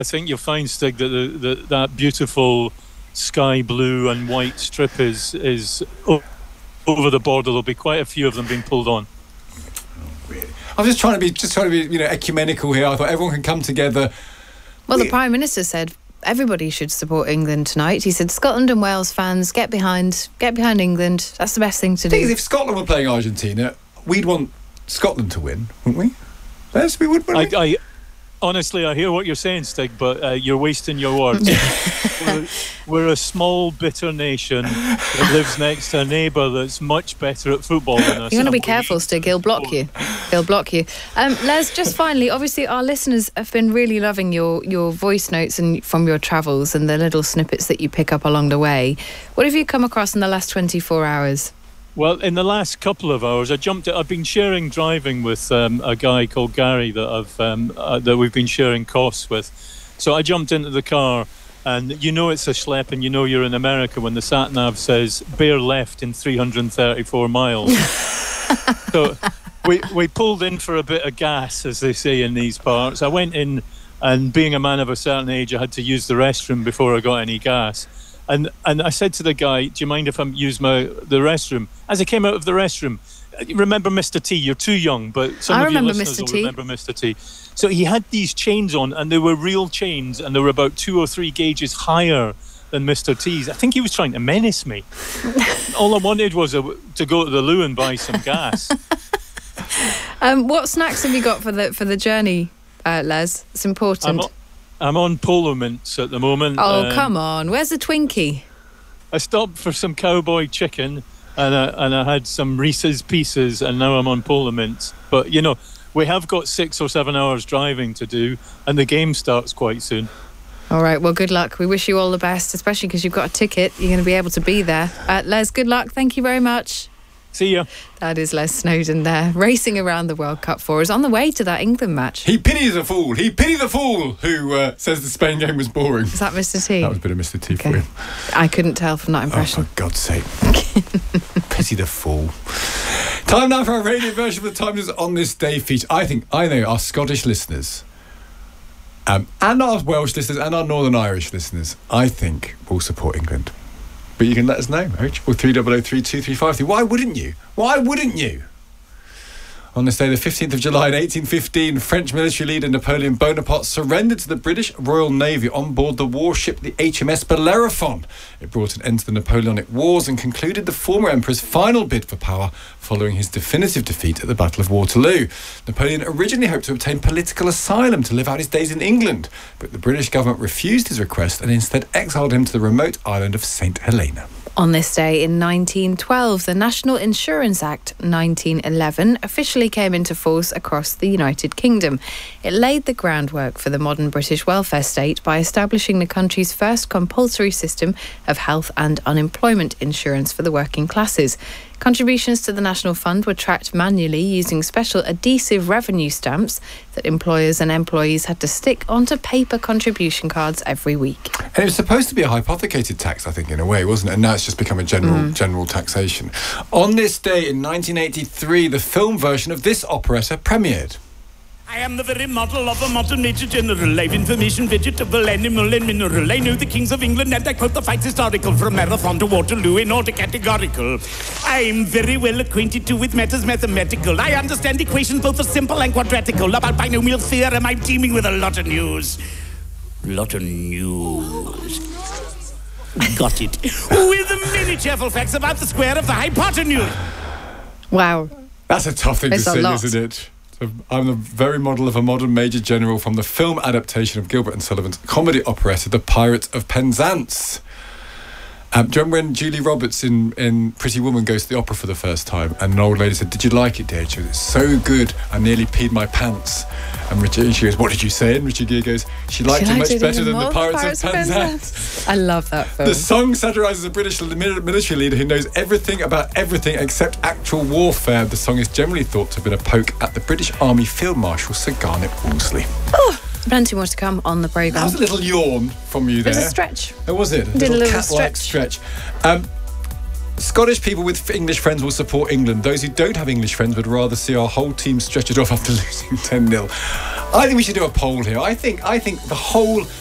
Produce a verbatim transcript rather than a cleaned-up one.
I think you'll find, Stig, that the, the, that beautiful sky blue and white strip is is over the border. There'll be quite a few of them being pulled on. I'm just trying to be just trying to be you know ecumenical here. I thought everyone can come together. Well, we, the Prime Minister said everybody should support England tonight. He said Scotland and Wales fans, get behind get behind England. That's the best thing to do. Is, if Scotland were playing Argentina, we'd want Scotland to win, wouldn't we? Yes, we would. Wouldn't we? I, I, honestly, I hear what you're saying, Stig, but uh, you're wasting your words. we're, we're a small, bitter nation that lives next to a neighbour that's much better at football than us. You want to be careful, Stig. He'll block you. He'll block you. Um, Les, just finally, obviously, our listeners have been really loving your, your voice notes and from your travels and the little snippets that you pick up along the way. What have you come across in the last twenty-four hours? Well, in the last couple of hours, I jumped. I've been sharing driving with um, a guy called Gary that I've um, uh, that we've been sharing costs with. So I jumped into the car, and you know it's a schlep, and you know you're in America when the sat nav says bear left in three hundred thirty-four miles. So we we pulled in for a bit of gas, as they say in these parts. I went in, and being a man of a certain age, I had to use the restroom before I got any gas. And and I said to the guy, do you mind if I use my the restroom? As I came out of the restroom, remember Mister T? You're too young, but some I of your remember listeners Mister will T. remember Mister T. So he had these chains on, and they were real chains, and they were about two or three gauges higher than Mister T's. I think he was trying to menace me. All I wanted was a, to go to the loo and buy some gas. um, what snacks have you got for the for the journey, uh, Les? It's important. I'm, I'm on Polo Mints at the moment. Oh, um, come on. Where's the Twinkie? I stopped for some cowboy chicken, and I, and I had some Reese's Pieces, and now I'm on Polo Mints. But, you know, we have got six or seven hours driving to do, and the game starts quite soon. All right, well, good luck. We wish you all the best, especially because you've got a ticket. You're going to be able to be there. Uh, Les, good luck. Thank you very much. See ya. That is Les Snowdon there, racing around the World Cup for us, on the way to that England match. He pities a fool. He pities the fool who uh, says the Spain game was boring. Is that Mister T? That was a bit of Mister T Okay. for you. I couldn't tell from that impression. Oh, for God's sake. Pity the fool. Time now for our radio version of the Times on this day feature. I think, I know our Scottish listeners um, and our Welsh listeners and our Northern Irish listeners, I think, will support England. But you can let us know. oh triple three oh oh three two three five three. Why wouldn't you? Why wouldn't you? On this day, the fifteenth of July in eighteen fifteen, French military leader Napoleon Bonaparte surrendered to the British Royal Navy on board the warship the H M S Bellerophon. It brought an end to the Napoleonic Wars and concluded the former emperor's final bid for power following his definitive defeat at the Battle of Waterloo. Napoleon originally hoped to obtain political asylum to live out his days in England, but the British government refused his request and instead exiled him to the remote island of Saint Helena. On this day in nineteen twelve, the National Insurance Act nineteen eleven officially came into force across the United Kingdom. It laid the groundwork for the modern British welfare state by establishing the country's first compulsory system of health and unemployment insurance for the working classes. Contributions to the National Fund were tracked manually using special adhesive revenue stamps that employers and employees had to stick onto paper contribution cards every week. And it was supposed to be a hypothecated tax, I think, in a way, wasn't it? And now it's just become a general mm. general taxation. On this day in nineteen eighty-three, the film version of this operetta premiered. I am the very model of a modern nature general, live information, vegetable, animal and mineral. I know the kings of England and I quote the facts historical from Marathon to Waterloo in order categorical. I'm very well acquainted too with matters mathematical. I understand equations both are simple and quadratical. About binomial theorem I'm teeming with a lot of news. Lot of news. Got it. With the many cheerful facts about the square of the hypotenuse. Wow. That's a tough thing It's to a sing, lot. isn't it? I'm the very model of a modern major general from the film adaptation of Gilbert and Sullivan's comedy operetta, The Pirates of Penzance. Um, do you remember when Julie Roberts in, in Pretty Woman goes to the opera for the first time and an old lady said, "Did you like it, dear?" She goes, "It's so good, I nearly peed my pants." And Richard, and she goes, "What did you say?" And Richard Gere goes, "She liked She it liked much it better even than more, The Pirates, Pirates of of Penzance." I love that film. The song satirises a British military leader who knows everything about everything except actual warfare. The song is generally thought to have been a poke at the British Army Field Marshal Sir Garnet Wolseley. Oh, plenty more to come on the programme. That was a little yawn from you there. It was a stretch. Oh, was it? A Did a little little cat-like stretch. Um, Scottish people with English friends will support England. Those who don't have English friends would rather see our whole team stretch it off after losing ten nil. I think we should do a poll here. I think I think the whole